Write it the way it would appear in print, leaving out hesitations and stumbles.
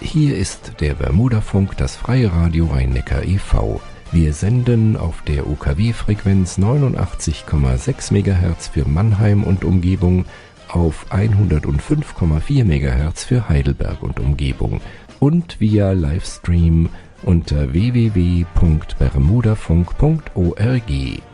Hier ist der Bermudafunk, das Freie Radio Rhein-Neckar e.V. Wir senden auf der UKW-Frequenz 89,6 MHz für Mannheim und Umgebung, auf 105,4 MHz für Heidelberg und Umgebung und via Livestream unter www.bermudafunk.org.